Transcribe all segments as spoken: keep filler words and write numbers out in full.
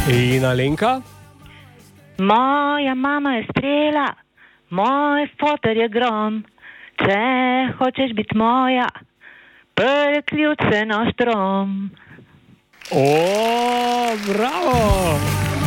In Alenka? Moja mama je strela, moj foter je grom. Če hočeš biti moja, priključ se na štrom. O, bravo!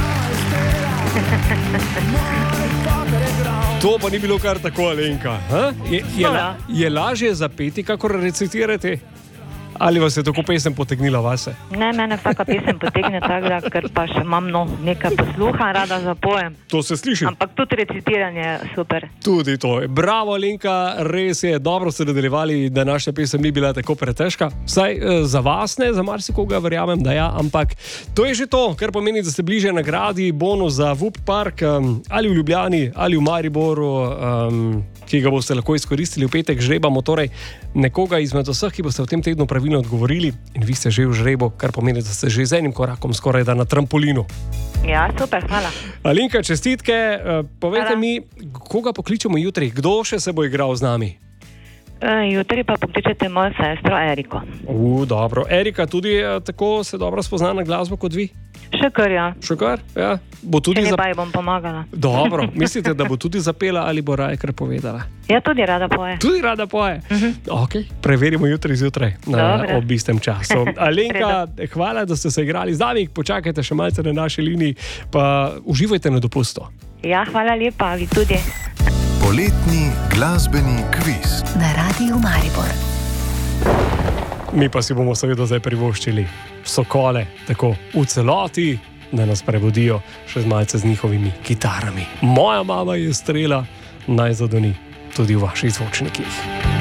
To pa ni bilo kar tako, Alenka. Je, je, la, je lažje zapeti, kakor recitirati? Ali vas je tako pesem potegnila vase? Ne, mene vsaka pesem potegne tako, da ker pa še imam no, nekaj posluha, rada zapojem. To se sliši. Ampak tudi recitiranje je super. Tudi to je. Bravo, Alenka, res je, dobro ste nadaljevali, da naša pesem ni bila tako pretežka. Vsaj eh, za vas ne, za marsikoga verjamem, da ja, ampak to je že to, kar pomeni, da ste bliže nagradi, bonus za V U P Park, um, ali v Ljubljani, ali v Mariboru, um, ki ga boste lahko izkoristili v petek. Žrebamo torej nekoga izmed vseh, ki boste v tem tednu pravilno odgovorili, in vi ste že v žrebu, kar pomeni, da ste že z enim korakom skoraj da na trampolinu. Ja, super, hvala. Alenka, čestitke. Povejte hvala. mi, koga pokličemo jutri? Kdo še se bo igral z nami? E, jutri pa pokličete mojo sestro Eriko. U, dobro. Erika tudi tako se dobro spozna na glasbo kot vi? Še kar, ja. Še kar, ja. Bo tudi Če ne zap... pa ji bom pomagala. Dobro, mislite, da bo tudi zapela ali bo raje kar povedala? Ja, tudi rada poje. Tudi rada poje? Uh-huh. Ok, preverimo jutri zjutraj na, ob istem času. Alenka, hvala, da ste se igrali z nami. Počakajte še malce na naši liniji, pa uživajte na dopustu. Ja, hvala lepa, vi tudi. Poletni glasbeni kviz na Radiu Maribor. Mi pa si bomo seveda zdaj privoščili Sokole, tako v celoti, da nas prebodijo še z malce z njihovimi kitarami. Moja mama je strela, naj zadoni tudi v vaših zvočnikih.